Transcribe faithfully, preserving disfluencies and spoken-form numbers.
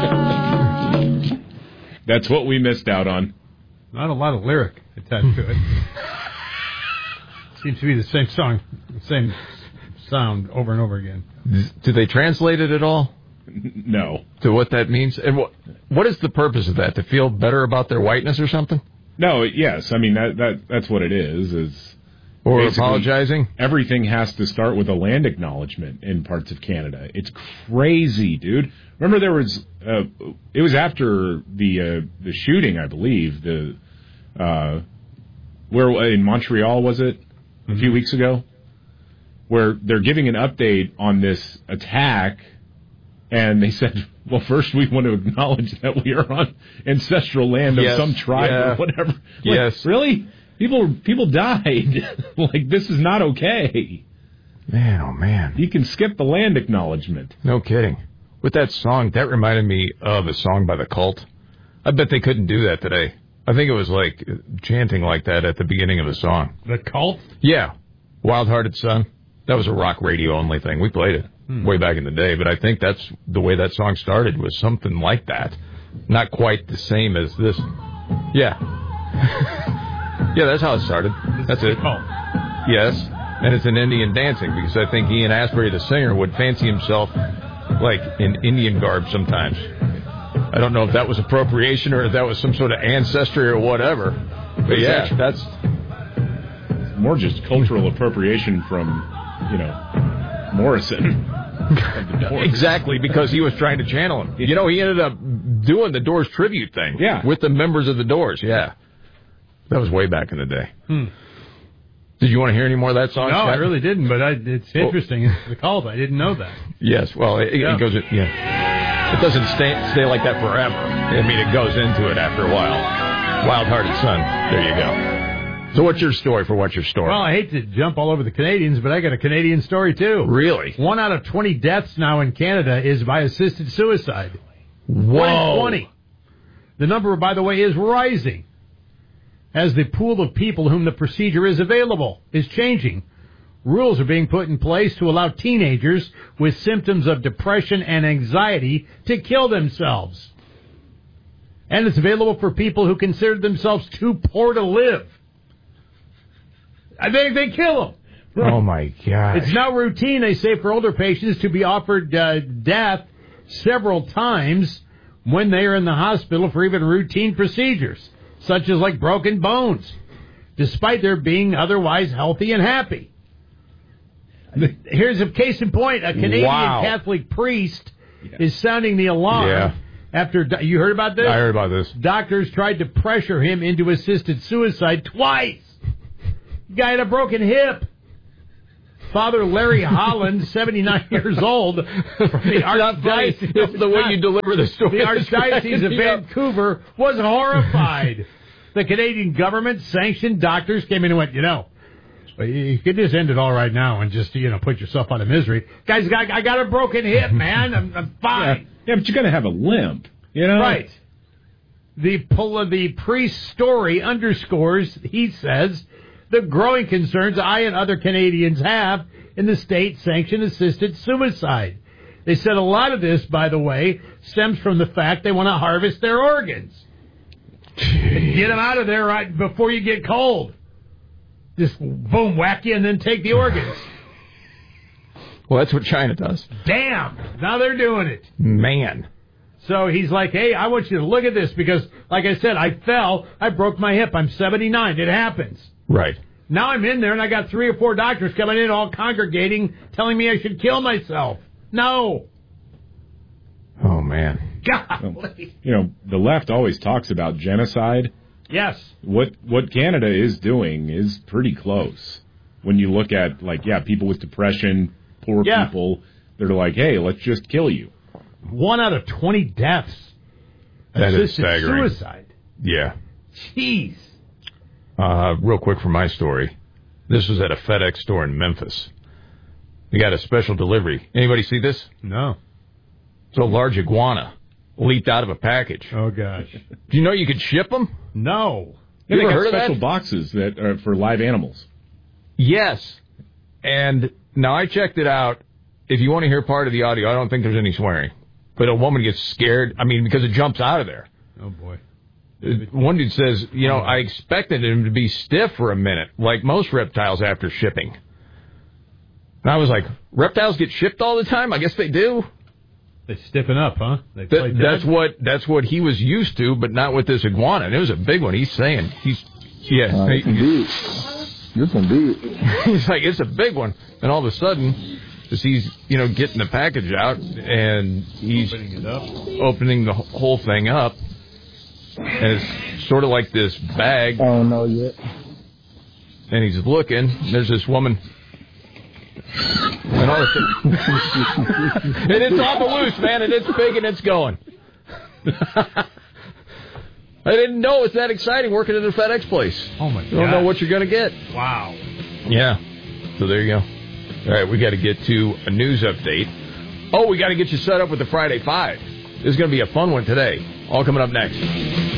That's what we missed out on. Not a lot of lyric attached to it. Seems to be the same song, the same sound over and over again. Do they translate it at all? No. To what that means? And what what is the purpose of that? To feel better about their whiteness or something? No, yes. I mean, that, that that's what it is. Is Or apologizing? Everything has to start with a land acknowledgement in parts of Canada. It's crazy, dude. Remember there was, uh, it was after the uh, the shooting, I believe, the uh, where in Montreal, was it, a mm-hmm. few weeks ago? Where they're giving an update on this attack, and they said, well, first we want to acknowledge that we are on ancestral land of yes. some tribe yeah. or whatever. Like, yes. Really? People people died. Like, this is not okay. Man, oh, man. You can skip the land acknowledgement. No kidding. With that song, that reminded me of a song by The Cult. I bet they couldn't do that today. I think it was like chanting like that at the beginning of the song. The Cult? Yeah. Wild Hearted Son. That was a rock radio only thing. We played it hmm. way back in the day, but I think that's the way that song started, was something like that. Not quite the same as this. Yeah. Yeah, that's how it started. That's it. Cult. Yes. And it's an Indian dancing, because I think Ian Astbury, the singer, would fancy himself like in Indian garb sometimes. I don't know if that was appropriation or if that was some sort of ancestry or whatever. But yeah, that's more just cultural appropriation from, you know, Morrison. Exactly, because he was trying to channel him. You know, he ended up doing the Doors tribute thing yeah. with the members of the Doors. Yeah. That was way back in the day. Hmm. Did you want to hear any more of that song? No, Scott? I really didn't, but I, it's interesting. Well, the Cult, I didn't know that. Yes, well, it, yeah. it goes, yeah. It doesn't stay stay like that forever. I mean, it goes into it after a while. Wild Hearted Son, there you go. So what's your story for what's your story? Well, I hate to jump all over the Canadians, but I got a Canadian story, too. Really? One out of twenty deaths now in Canada is by assisted suicide. Whoa. twenty. The number, by the way, is rising, as the pool of people whom the procedure is available is changing. Rules are being put in place to allow teenagers with symptoms of depression and anxiety to kill themselves. And it's available for people who consider themselves too poor to live. They, they kill them. Oh, my God. It's now routine, they say, for older patients to be offered uh, death several times when they are in the hospital for even routine procedures, such as like broken bones, despite their being otherwise healthy and happy. Here's a case in point. A Canadian wow. Catholic priest yeah. is sounding the alarm yeah. after... You heard about this? I heard about this. Doctors tried to pressure him into assisted suicide twice. Guy had a broken hip. Father Larry Holland, seventy-nine years old, from the Archdiocese... It's the way you deliver the story. The Archdiocese of Vancouver was horrified. The Canadian government sanctioned doctors, came in and went, you know, you could just end it all right now and just, you know, put yourself out of misery. Guys, I got a broken hip, man. I'm, I'm fine. Yeah. yeah, but you're going to have a limp, you know? Right. The, pull of the priest's story underscores, he says, the growing concerns I and other Canadians have in the state-sanctioned assisted suicide. They said a lot of this, by the way, stems from the fact they want to harvest their organs. And get them out of there right before you get cold. Just boom, whack you, and then take the organs. Well, that's what China does. Damn. Now they're doing it. Man. So he's like, hey, I want you to look at this because, like I said, I fell. I broke my hip. I'm seventy-nine. It happens. Right. Now I'm in there, and I got three or four doctors coming in, all congregating, telling me I should kill myself. No. Oh, man. Golly. You know, the left always talks about genocide. Yes. What what Canada is doing is pretty close. When you look at, like, yeah, people with depression, poor yeah. people, they're like, hey, let's just kill you. One out of twenty deaths. That is staggering. Suicide. Yeah. Jeez. Uh, real quick for my story. This was at a FedEx store in Memphis. They got a special delivery. Anybody see this? No. It's a large iguana leaped out of a package. Oh, gosh. Do you know you could ship them? No. Yeah, you they ever got heard special of that? boxes that are for live animals. Yes. And now I checked it out. If you want to hear part of the audio, I don't think there's any swearing. but a woman gets scared. I mean, because it jumps out of there. Oh boy. One dude says, you know, I expected him to be stiff for a minute, like most reptiles after shipping. And I was like, reptiles get shipped all the time? I guess they do. They stiffen up, huh? They Th- that's what that's what he was used to, but not with this iguana. And it was a big one. He's saying he's yeah. Uh, he, big. This one big. He's like, it's a big one. And all of a sudden, as he's you know getting the package out and he's opening it up, opening the whole thing up, and it's sort of like this bag. I don't know yet. And he's looking. And there's this woman. And all this, and it's off the loose, man, and it's big and it's going. I didn't know it's that exciting working at a FedEx place. Oh my god! You don't know what you're going to get. Wow. Yeah. So there you go. All right, we got to get to a news update. Oh, we got to get you set up with the Friday Five. This is going to be a fun one today. All coming up next.